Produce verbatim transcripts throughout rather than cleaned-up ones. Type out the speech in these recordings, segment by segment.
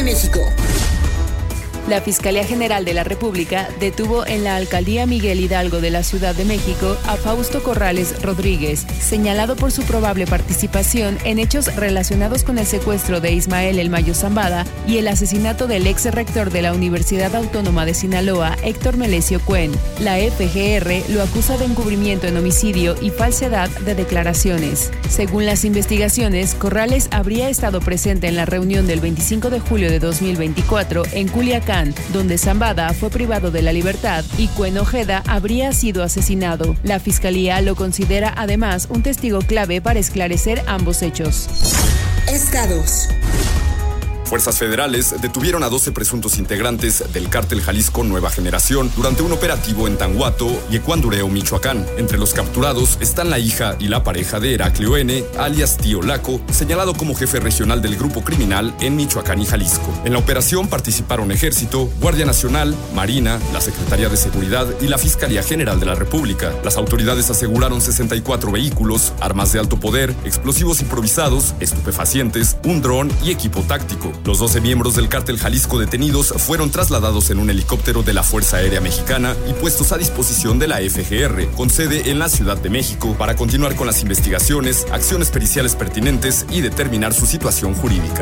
México. La Fiscalía General de la República detuvo en la Alcaldía Miguel Hidalgo de la Ciudad de México a Fausto Corrales Rodríguez, señalado por su probable participación en hechos relacionados con el secuestro de Ismael El Mayo Zambada y el asesinato del ex rector de la Universidad Autónoma de Sinaloa, Héctor Melesio Cuen. La F G R lo acusa de encubrimiento en homicidio y falsedad de declaraciones. Según las investigaciones, Corrales habría estado presente en la reunión del veinticinco de julio de dos mil veinticuatro en Culiacán, donde Zambada fue privado de la libertad y Cuen Ojeda habría sido asesinado. La Fiscalía lo considera además un testigo clave para esclarecer ambos hechos. Estados. Fuerzas federales detuvieron a doce presuntos integrantes del cártel Jalisco Nueva Generación durante un operativo en Tanguato y Ecuandureo, Michoacán. Entre los capturados están la hija y la pareja de Heraclio N., alias Tío Laco, señalado como jefe regional del grupo criminal en Michoacán y Jalisco. En la operación participaron Ejército, Guardia Nacional, Marina, la Secretaría de Seguridad y la Fiscalía General de la República. Las autoridades aseguraron sesenta y cuatro vehículos, armas de alto poder, explosivos improvisados, estupefacientes, un dron y equipo táctico. Los doce miembros del cártel Jalisco detenidos fueron trasladados en un helicóptero de la Fuerza Aérea Mexicana y puestos a disposición de la F G R, con sede en la Ciudad de México, para continuar con las investigaciones, acciones periciales pertinentes y determinar su situación jurídica.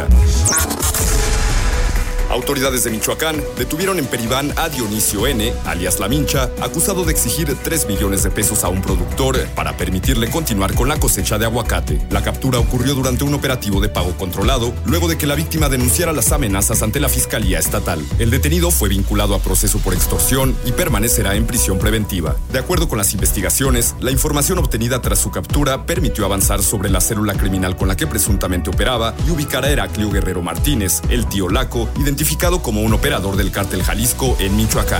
Autoridades de Michoacán detuvieron en Peribán a Dionisio N., alias La Mincha, acusado de exigir tres millones de pesos a un productor para permitirle continuar con la cosecha de aguacate. La captura ocurrió durante un operativo de pago controlado, luego de que la víctima denunciara las amenazas ante la Fiscalía Estatal. El detenido fue vinculado a proceso por extorsión y permanecerá en prisión preventiva. De acuerdo con las investigaciones, la información obtenida tras su captura permitió avanzar sobre la célula criminal con la que presuntamente operaba y ubicar a Heraclio Guerrero Martínez, el Tío Laco, identificado como un operador del cártel Jalisco en Michoacán.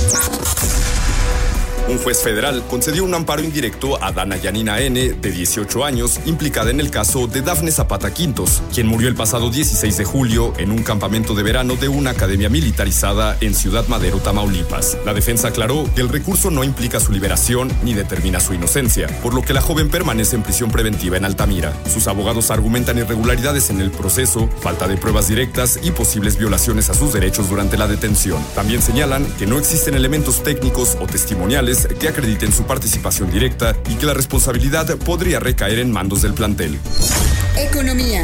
Un juez federal concedió un amparo indirecto a Dana Yanina N., de dieciocho años, implicada en el caso de Dafne Zapata Quintos, quien murió el pasado dieciséis de julio en un campamento de verano de una academia militarizada en Ciudad Madero, Tamaulipas. La defensa aclaró que el recurso no implica su liberación ni determina su inocencia, por lo que la joven permanece en prisión preventiva en Altamira. Sus abogados argumentan irregularidades en el proceso, falta de pruebas directas y posibles violaciones a sus derechos durante la detención. También señalan que no existen elementos técnicos o testimoniales que acrediten su participación directa y que la responsabilidad podría recaer en mandos del plantel. Economía.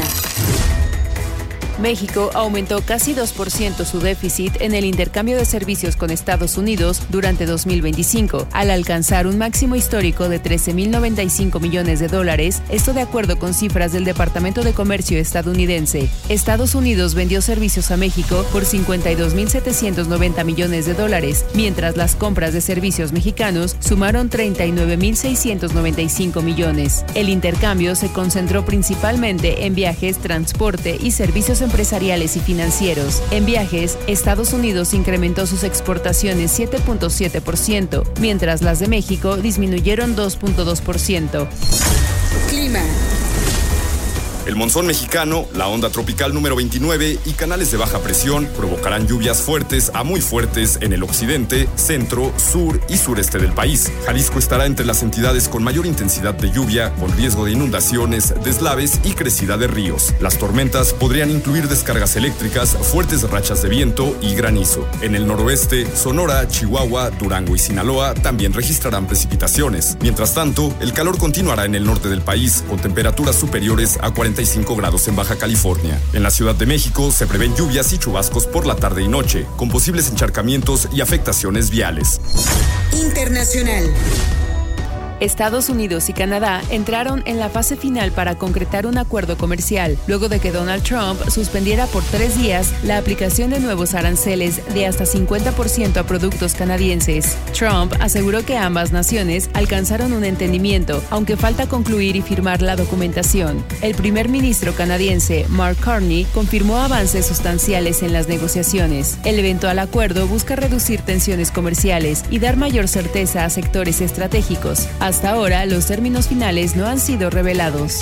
México aumentó casi dos por ciento su déficit en el intercambio de servicios con Estados Unidos durante dos mil veinticinco, al alcanzar un máximo histórico de trece mil noventa y cinco millones de dólares, esto de acuerdo con cifras del Departamento de Comercio estadounidense. Estados Unidos vendió servicios a México por cincuenta y dos mil setecientos noventa millones de dólares, mientras las compras de servicios mexicanos sumaron treinta y nueve mil seiscientos noventa y cinco millones. El intercambio se concentró principalmente en viajes, transporte y servicios empresariales y financieros. En viajes, Estados Unidos incrementó sus exportaciones siete punto siete por ciento, mientras las de México disminuyeron dos punto dos por ciento. Clima. El monzón mexicano, la onda tropical número veintinueve y canales de baja presión provocarán lluvias fuertes a muy fuertes en el occidente, centro, sur y sureste del país. Jalisco estará entre las entidades con mayor intensidad de lluvia, con riesgo de inundaciones, deslaves y crecida de ríos. Las tormentas podrían incluir descargas eléctricas, fuertes rachas de viento y granizo. En el noroeste, Sonora, Chihuahua, Durango y Sinaloa también registrarán precipitaciones. Mientras tanto, el calor continuará en el norte del país, con temperaturas superiores a cuarenta y cinco grados en Baja California. En la Ciudad de México se prevén lluvias y chubascos por la tarde y noche, con posibles encharcamientos y afectaciones viales. Internacional. Estados Unidos y Canadá entraron en la fase final para concretar un acuerdo comercial, luego de que Donald Trump suspendiera por tres días la aplicación de nuevos aranceles de hasta cincuenta por ciento a productos canadienses. Trump aseguró que ambas naciones alcanzaron un entendimiento, aunque falta concluir y firmar la documentación. El primer ministro canadiense, Mark Carney, confirmó avances sustanciales en las negociaciones. El eventual acuerdo busca reducir tensiones comerciales y dar mayor certeza a sectores estratégicos. Hasta ahora, los términos finales no han sido revelados.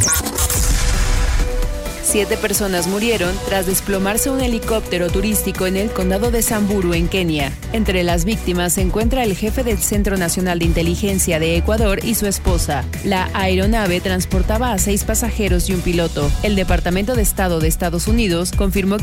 Siete personas murieron tras desplomarse un helicóptero turístico en el condado de Samburu, en Kenia. Entre las víctimas se encuentra el jefe del Centro Nacional de Inteligencia de Ecuador y su esposa. La aeronave transportaba a seis pasajeros y un piloto. El Departamento de Estado de Estados Unidos confirmó